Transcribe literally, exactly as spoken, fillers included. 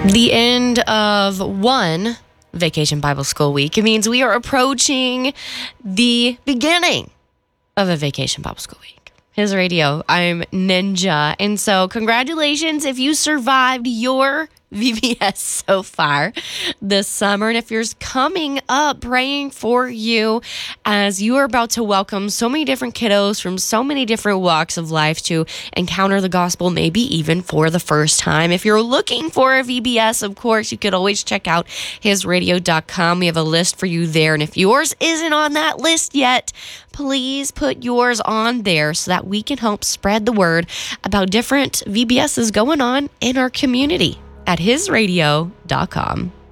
The end of one Vacation Bible School week. It means we are approaching the beginning of a Vacation Bible School week. His Radio, I'm Ninja. And so congratulations if you survived your V B S so far this summer. And if you're coming up, praying for you as you are about to welcome so many different kiddos from so many different walks of life to encounter the gospel, maybe even for the first time. If you're looking for a V B S, of course, you could always check out his radio dot com. We have a list for you there. And if yours isn't on that list yet, please put yours on there so that we can help spread the word about different V B Ss going on in our community at his radio dot com.